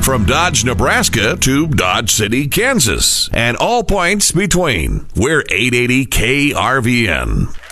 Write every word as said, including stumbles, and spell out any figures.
from Dodge, Nebraska to Dodge City, Kansas, and all points between. We're eight eighty K R V N.